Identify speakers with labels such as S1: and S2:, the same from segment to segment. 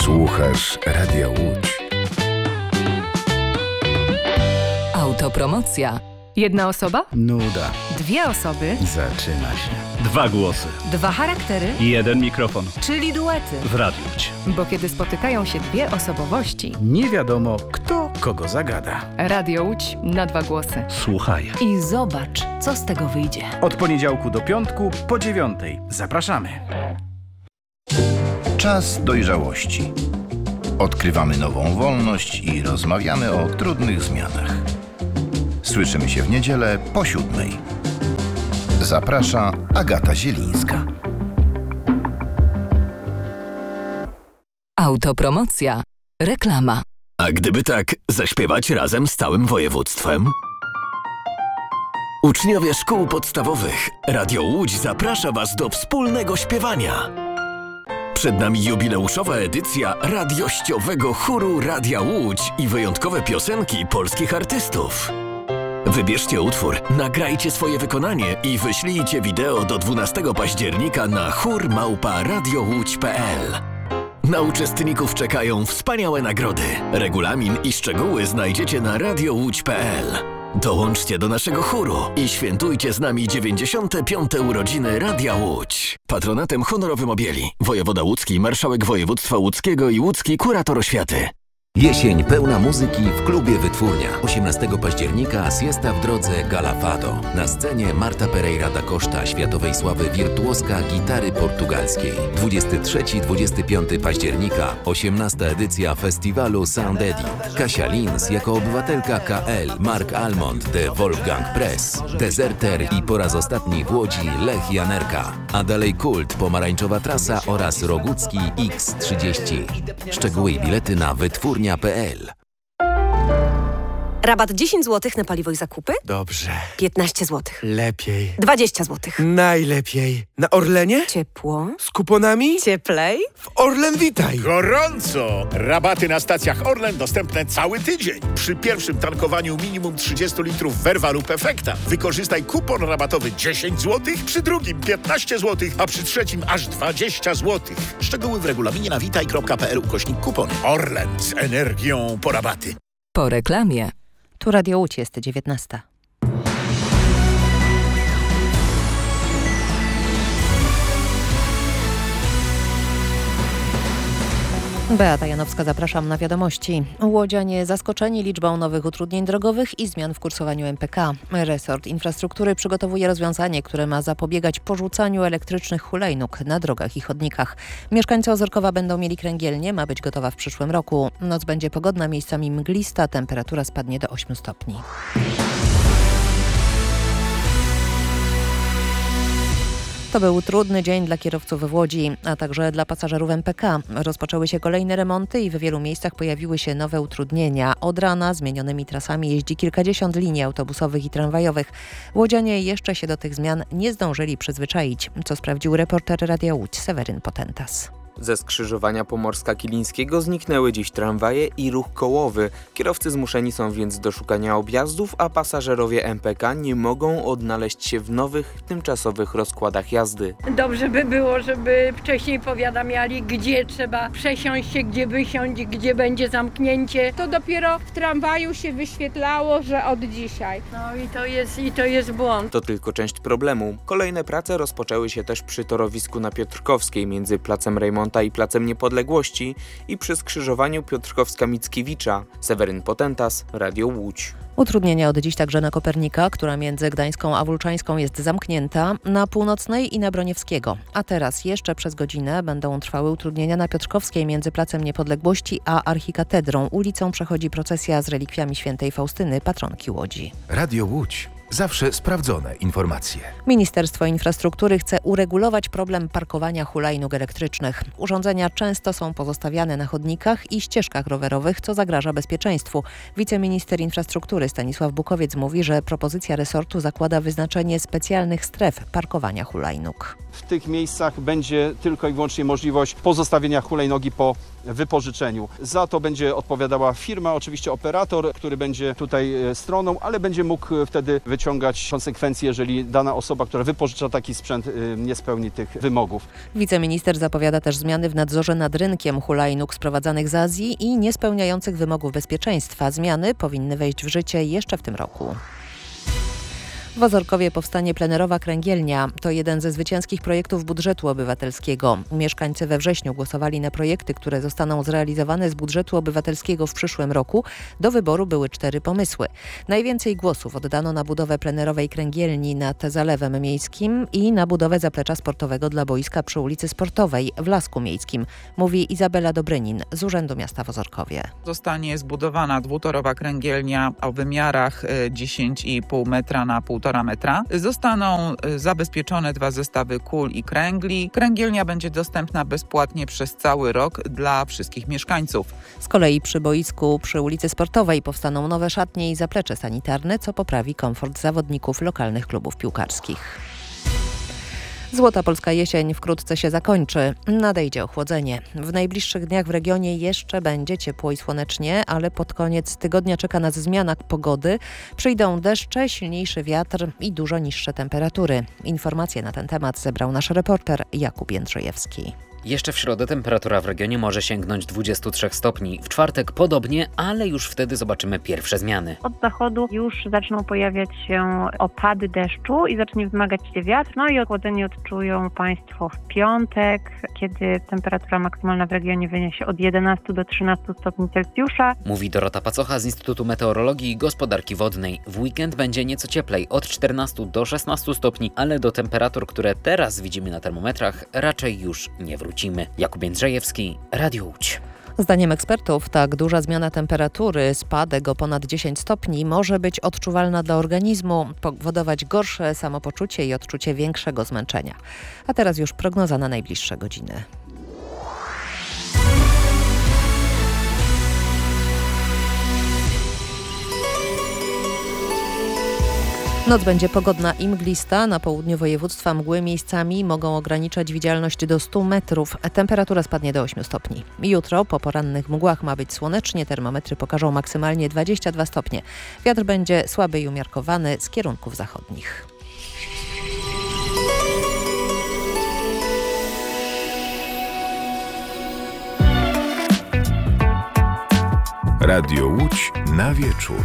S1: Słuchasz Radia Łódź.
S2: Autopromocja.
S3: Jedna osoba?
S1: Nuda.
S3: Dwie osoby?
S1: Zaczyna się.
S4: 2 głosy.
S3: 2 charaktery?
S4: 1 mikrofon.
S3: Czyli duety.
S4: W Radiu Łódź.
S3: Bo kiedy spotykają się 2 osobowości,
S1: Nie wiadomo, kto kogo zagada.
S3: Radio Łódź na 2 głosy.
S4: Słuchaj.
S3: I zobacz, co z tego wyjdzie.
S1: Od poniedziałku do piątku po 9:00. Zapraszamy.
S5: Czas dojrzałości. Odkrywamy nową wolność i rozmawiamy o trudnych zmianach. Słyszymy się w niedzielę po 7:00. Zaprasza Agata Zielińska.
S2: Autopromocja. Reklama.
S6: A gdyby tak zaśpiewać razem z całym województwem? Uczniowie szkół podstawowych, Radio Łódź zaprasza Was do wspólnego śpiewania. Przed nami jubileuszowa edycja radiościowego chóru Radia Łódź i wyjątkowe piosenki polskich artystów. Wybierzcie utwór, nagrajcie swoje wykonanie i wyślijcie wideo do 12 października na chór@radiołódź.pl. Na uczestników czekają wspaniałe nagrody. Regulamin i szczegóły znajdziecie na radiołódź.pl. Dołączcie do naszego chóru i świętujcie z nami 95. urodziny Radia Łódź. Patronatem honorowym objęli wojewoda łódzki, marszałek województwa łódzkiego i łódzki kurator oświaty.
S7: Jesień pełna muzyki w klubie Wytwórnia. 18 października Siesta w drodze Gala Fado. Na scenie Marta Pereira da Costa, światowej sławy wirtuoska gitary portugalskiej. 23-25 października 18 edycja festiwalu Sound Eddy. Kasia Lins jako obywatelka KL, Mark Almond de Wolfgang Press, Deserter i po raz ostatni w Łodzi Lech Janerka. A dalej Kult, Pomarańczowa Trasa oraz Rogucki X30. Szczegóły i bilety na wytwórnia.pl.
S8: Rabat 10 zł na paliwo i zakupy?
S9: Dobrze.
S8: 15 zł.
S9: Lepiej.
S8: 20 zł.
S9: Najlepiej. Na Orlenie?
S8: Ciepło.
S9: Z kuponami?
S8: Cieplej.
S9: W Orlen Witaj.
S10: Gorąco! Rabaty na stacjach Orlen dostępne cały tydzień. Przy pierwszym tankowaniu minimum 30 litrów Verva lub Efekta wykorzystaj kupon rabatowy 10 zł, przy drugim 15 zł, a przy trzecim aż 20 zł. Szczegóły w regulaminie na witaj.pl/kupony. Orlen z energią po rabaty.
S2: Po reklamie.
S3: Tu Radio Łódź, jest 19. Beata Janowska, zapraszam na wiadomości. Łodzianie zaskoczeni liczbą nowych utrudnień drogowych i zmian w kursowaniu MPK. Resort Infrastruktury przygotowuje rozwiązanie, które ma zapobiegać porzucaniu elektrycznych hulajnóg na drogach i chodnikach. Mieszkańcy Ozorkowa będą mieli kręgielnię, ma być gotowa w przyszłym roku. Noc będzie pogodna, miejscami mglista, temperatura spadnie do 8 stopni. To był trudny dzień dla kierowców w Łodzi, a także dla pasażerów MPK. Rozpoczęły się kolejne remonty i w wielu miejscach pojawiły się nowe utrudnienia. Od rana zmienionymi trasami jeździ kilkadziesiąt linii autobusowych i tramwajowych. Łodzianie jeszcze się do tych zmian nie zdążyli przyzwyczaić, co sprawdził reporter Radia Łódź Seweryn Potentas.
S11: Ze skrzyżowania Pomorska-Kilińskiego zniknęły dziś tramwaje i ruch kołowy. Kierowcy zmuszeni są więc do szukania objazdów, a pasażerowie MPK nie mogą odnaleźć się w nowych, tymczasowych rozkładach jazdy.
S12: Dobrze by było, żeby wcześniej powiadamiali, gdzie trzeba przesiąść się, gdzie wysiąść, gdzie będzie zamknięcie.
S13: To dopiero w tramwaju się wyświetlało, że od dzisiaj.
S12: No i to jest błąd.
S11: To tylko część problemu. Kolejne prace rozpoczęły się też przy torowisku na Piotrkowskiej między Placem Rejmonta i Placem Niepodległości i przy skrzyżowaniu Piotrkowska-Mickiewicza. Seweryn Potentas, Radio Łódź.
S3: Utrudnienia od dziś także na Kopernika, która między Gdańską a Włóczańską jest zamknięta, na Północnej i na Broniewskiego. A teraz jeszcze przez godzinę będą trwały utrudnienia na Piotrkowskiej między Placem Niepodległości a Archikatedrą. Ulicą przechodzi procesja z relikwiami świętej Faustyny, patronki Łodzi.
S1: Radio Łódź. Zawsze sprawdzone informacje.
S3: Ministerstwo Infrastruktury chce uregulować problem parkowania hulajnóg elektrycznych. Urządzenia często są pozostawiane na chodnikach i ścieżkach rowerowych, co zagraża bezpieczeństwu. Wiceminister infrastruktury Stanisław Bukowiec mówi, że propozycja resortu zakłada wyznaczenie specjalnych stref parkowania hulajnóg.
S14: W tych miejscach będzie tylko i wyłącznie możliwość pozostawienia hulajnogi po
S4: wypożyczeniu. Za to będzie odpowiadała firma, oczywiście operator, który będzie tutaj stroną, ale będzie mógł wtedy wyciągać konsekwencje, jeżeli dana osoba, która wypożycza taki sprzęt, nie spełni tych wymogów.
S3: Wiceminister zapowiada też zmiany w nadzorze nad rynkiem hulajnóg sprowadzanych z Azji i niespełniających wymogów bezpieczeństwa. Zmiany powinny wejść w życie jeszcze w tym roku. W Ozorkowie powstanie plenerowa kręgielnia. To jeden ze zwycięskich projektów budżetu obywatelskiego. Mieszkańcy we wrześniu głosowali na projekty, które zostaną zrealizowane z budżetu obywatelskiego w przyszłym roku. Do wyboru były 4 pomysły. Najwięcej głosów oddano na budowę plenerowej kręgielni nad Zalewem Miejskim i na budowę zaplecza sportowego dla boiska przy ulicy Sportowej w Lasku Miejskim, mówi Izabela Dobrynin z Urzędu Miasta w Ozorkowie.
S14: Zostanie zbudowana dwutorowa kręgielnia o wymiarach 10,5 metra na 1,5 metra. Zostaną zabezpieczone 2 zestawy kul i kręgli. Kręgielnia będzie dostępna bezpłatnie przez cały rok dla wszystkich mieszkańców.
S3: Z kolei przy boisku przy ulicy Sportowej powstaną nowe szatnie i zaplecze sanitarne, co poprawi komfort zawodników lokalnych klubów piłkarskich. Złota polska jesień wkrótce się zakończy. Nadejdzie ochłodzenie. W najbliższych dniach w regionie jeszcze będzie ciepło i słonecznie, ale pod koniec tygodnia czeka nas zmiana pogody. Przyjdą deszcze, silniejszy wiatr i dużo niższe temperatury. Informacje na ten temat zebrał nasz reporter Jakub Jędrzejewski.
S15: Jeszcze w środę temperatura w regionie może sięgnąć 23 stopni. W czwartek podobnie, ale już wtedy zobaczymy pierwsze zmiany.
S16: Od zachodu już zaczną pojawiać się opady deszczu i zacznie wzmagać się wiatr. No i ochłodzenie odczują Państwo w piątek, kiedy temperatura maksymalna w regionie wyniesie od 11 do 13 stopni Celsjusza.
S15: Mówi Dorota Pacocha z Instytutu Meteorologii i Gospodarki Wodnej. W weekend będzie nieco cieplej, od 14 do 16 stopni, ale do temperatur, które teraz widzimy na termometrach, raczej już nie wrócimy. Jakub Jędrzejewski, Radio Łódź.
S3: Zdaniem ekspertów tak duża zmiana temperatury, spadek o ponad 10 stopni może być odczuwalna dla organizmu, powodować gorsze samopoczucie i odczucie większego zmęczenia. A teraz już prognoza na najbliższe godziny. Noc będzie pogodna i mglista. Na południu województwa mgły miejscami mogą ograniczać widzialność do 100 metrów. Temperatura spadnie do 8 stopni. Jutro po porannych mgłach ma być słonecznie. Termometry pokażą maksymalnie 22 stopnie. Wiatr będzie słaby i umiarkowany z kierunków zachodnich.
S17: Radio Łódź na wieczór.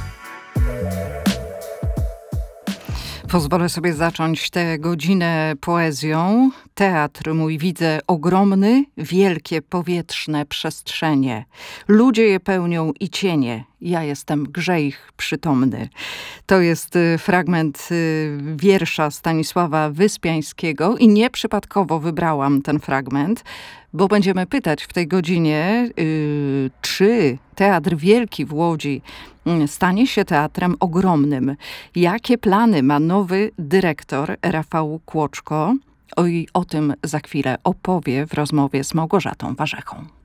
S18: Pozwolę sobie zacząć tę godzinę poezją. Teatr mój widzę ogromny, wielkie powietrzne przestrzenie. Ludzie je pełnią i cienie. Ja jestem w grze ich przytomny. To jest fragment wiersza Stanisława Wyspiańskiego i nieprzypadkowo wybrałam ten fragment, bo będziemy pytać w tej godzinie, czy Teatr Wielki w Łodzi stanie się teatrem ogromnym. Jakie plany ma nowy dyrektor Rafał Kłoczko? O tym za chwilę opowie w rozmowie z Małgorzatą Warzechą.